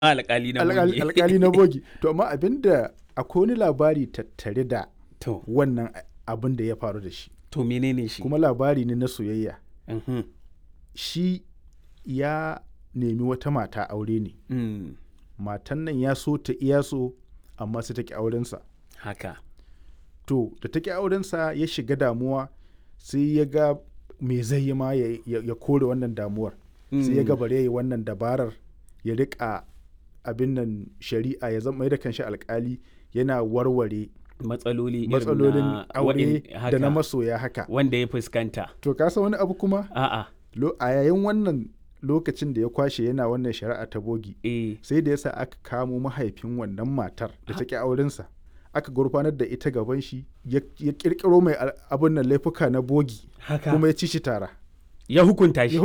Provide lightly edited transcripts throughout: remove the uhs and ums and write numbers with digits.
alƙali na bogi. alƙali na bogi. To amma abinda akwai wani labari tattare da To, wannan abin da ya faru da shi. to menene shi? Kuma labari ne na soyayya. Mhm. Shi ya nemi wata mata aure ne. Mm, Matan nan ya so ta iya so amma sai ta ki aurensa. haka. To da ta ki aurensa ya shiga damuwa sai ya ga me zai yi ma ya kore wannan damuwar. Sai ya ga bare ya yi wannan dabarar ya riƙa abin nan shari'a ya zama da kanshi alƙali yana warware Matsalolin aure da na masoya haka. wanda ya fuskanta. To ka san wani abu kuma? A'a. A yayin wannan lokacin da ya kwashe yana wannan shari'a ta bogi, sai da yasa aka kamo mahaifin wannan matar da ta ki aurensa. Aka gurfanar da ita gaban shi ya kirkiro mai abin nan laifuka na bogi. Haka. Kuma ya ci shi tara. Ya hukunta shi.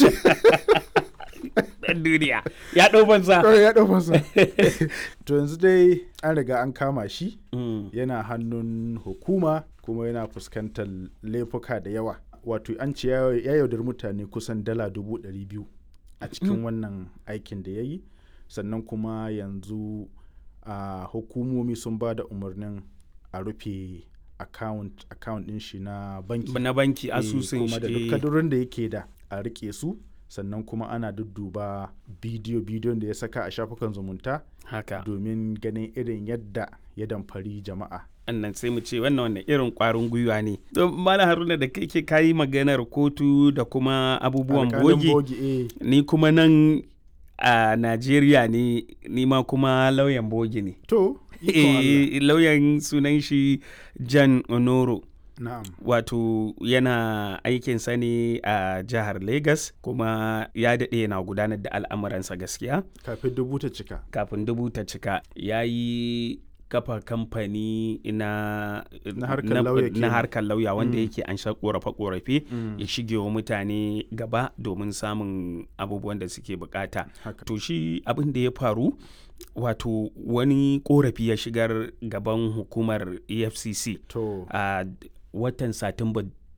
Dan duniya. Ya ɗau fansa. Ya ɗau fansa. To yanzu dai an riga an kama shi. Yana hannun hukuma kuma yana fuskantar laifuka da yawa. Wato an ce ya yaudar mutane kusan dala 200,000 a cikin wannan aikin da ya yi. Sannan kuma yanzu hukumomi sun ba da umarnin a rufe account ɗin shi na banki. Na banki asusun shi. Kuma da duk kadurin da yake da a rike su. Sannan kuma ana dudduba bidiyon da ya saka a shafukan zumunta. Haka. Domin ganin irin yadda ya damfari jama'a. Annan sai mu ce wannan irin ƙwarin gwiwa ne. Malam Haruna da kai ke kayi maganar kotu da kuma abubuwan bogi. Ni kuma nan a Najeriya ne, ni ma kuma lauyan bogi ne. To, lauyan sunan shi Jan Onoro. Na'am. Wato yana aikinsa ne a jihar Legas kuma ya daɗe yana gudanar da al'amuransa gaskiya. Kafin dubu ta cika. Ya yi kafa kamfani na harkar lauya wanda yake an sha ƙorafe-ƙorafe ya shige wa mutane gaba domin samun abubuwan da suke bukata. To shi abin da ya faru, wato wani ƙorafi ya shigar gaban hukumar EFCC a watan Satumba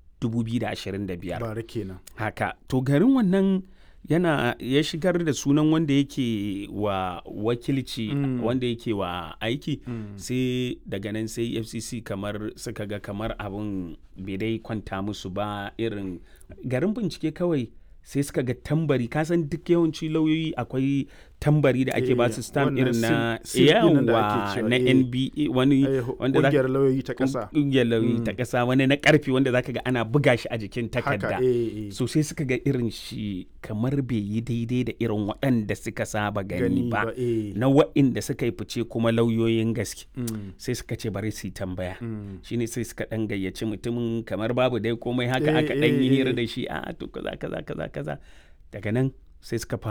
2025. Bara kenan. Haka. To garin wannan ya shigar da sunan wanda yake wa wakilci wanda yake wa aiki sai daga nan sai FCC kamar suka ga kamar abin bai dai kwanta musu ba, irin garin bincike kawai sai suka ga tambari. Kasan duk yawanci lauyoyi akwai tambari da ake ba su stamp irin na na NBA wani wanda ƙungiyar lauyoyi ta ƙasa. Ƙungiyar lauyoyi ta ƙasa, wani na ƙarfi wanda zaka ga ana buga shi a jikin takarda. So sai suka ga irin shi kamar bai yi daidai da irin waɗanda suka saba gani ba. Na waɗanda suka yi fice kuma lauyoyin gaske. Sai suka ce bari su yi tambaya. Shine sai suka ɗan gayyaci mutumin kamar babu dai komai haka aka ɗan yi hira da shi to kaza. Daga nan sai suka